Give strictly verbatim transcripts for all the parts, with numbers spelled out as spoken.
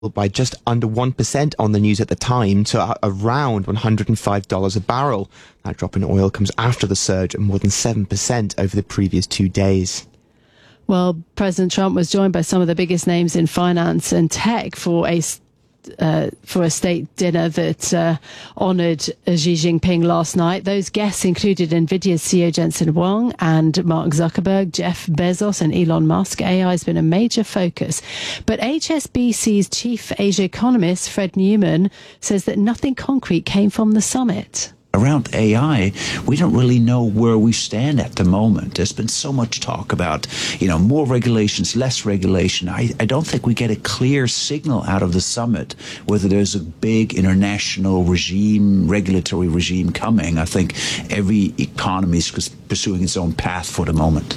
by just under one percent on the news at the time to around one hundred five dollars a barrel. That drop in oil comes after the surge of more than seven percent over the previous two days. Well, President Trump was joined by some of the biggest names in finance and tech for a Uh, for a state dinner that uh, honoured Xi Jinping last night. Those guests included NVIDIA's C E O Jensen Huang and Mark Zuckerberg, Jeff Bezos and Elon Musk. A I has been a major focus. But H S B C's chief Asia economist, Fred Newman, says that nothing concrete came from the summit. Around A I, we don't really know where we stand at the moment. There's been so much talk about, you know, more regulations, less regulation. I, I don't think we get a clear signal out of the summit whether there's a big international regime, regulatory regime coming. I think every economy is pursuing its own path for the moment.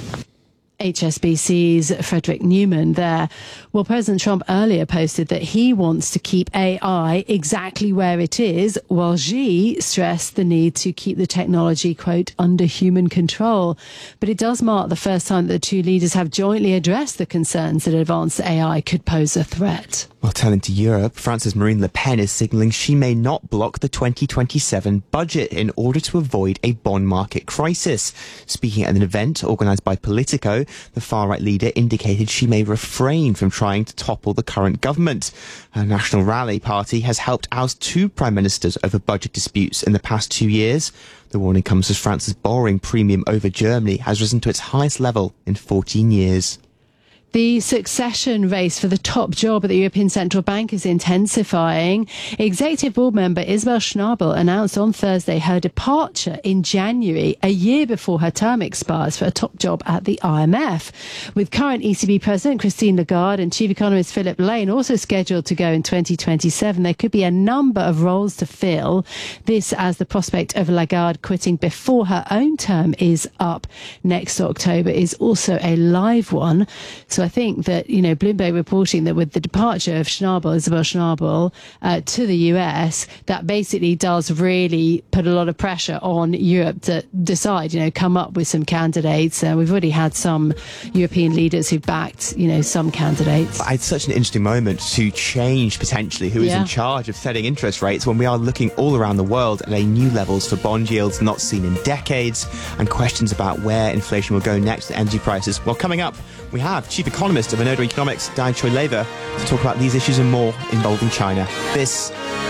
H S B C's Frederick Newman there. Well, President Trump earlier posted that he wants to keep A I exactly where it is, while Xi stressed the need to keep the technology, quote, under human control. But it does mark the first time that the two leaders have jointly addressed the concerns that advanced A I could pose a threat. Well, turning to Europe, France's Marine Le Pen is signalling she may not block the twenty twenty-seven budget in order to avoid a bond market crisis. Speaking at an event organised by Politico, the far-right leader indicated she may refrain from trying to topple the current government. Her National Rally party has helped oust two prime ministers over budget disputes in the past two years. The warning comes as France's borrowing premium over Germany has risen to its highest level in fourteen years. The succession race for the top job at the European Central Bank is intensifying. Executive Board member Isabel Schnabel announced on Thursday her departure in January, a year before her term expires, for a top job at the I M F. With current E C B President Christine Lagarde and Chief Economist Philip Lane also scheduled to go in twenty twenty-seven, there could be a number of roles to fill. This as the prospect of Lagarde quitting before her own term is up next October is also a live one. So I think that, you know, Bloomberg reporting that with the departure of Schnabel, Isabel Schnabel, uh, to the U S, that basically does really put a lot of pressure on Europe to decide, you know, come up with some candidates. Uh, we've already had some European leaders who've backed, you know, some candidates. It's such an interesting moment to change potentially who is Yeah. in charge of setting interest rates when we are looking all around the world at a new levels for bond yields not seen in decades and questions about where inflation will go next and energy prices. Well, coming up, we have Chief Economist of Inodo Economics, Diane Choi Lever, to talk about these issues and more involving China. This